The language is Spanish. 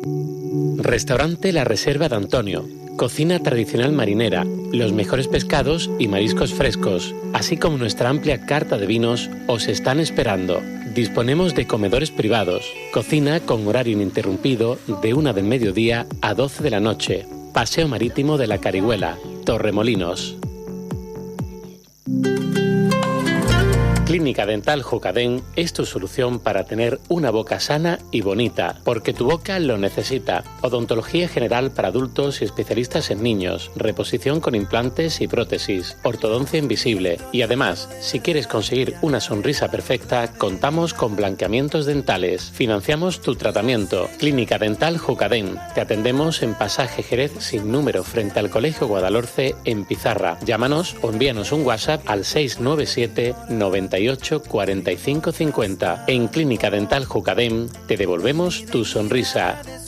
Restaurante La Reserva de Antonio. Cocina tradicional marinera, los mejores pescados y mariscos frescos, así como nuestra amplia carta de vinos, os están esperando. Disponemos de comedores privados, cocina con horario ininterrumpido de 1 del mediodía a 12 de la noche. Paseo Marítimo de la Carihuela, Torremolinos. Clínica Dental Jucadén es tu solución para tener una boca sana y bonita, porque tu boca lo necesita. Odontología general para adultos y especialistas en niños, reposición con implantes y prótesis, ortodoncia invisible y además, si quieres conseguir una sonrisa perfecta, contamos con blanqueamientos dentales. Financiamos tu tratamiento. Clínica Dental Jucadén. Te atendemos en Pasaje Jerez sin número frente al Colegio Guadalhorce en Pizarra. Llámanos o envíanos un WhatsApp al 697 98 45 50. En Clínica Dental Jucadén te devolvemos tu sonrisa.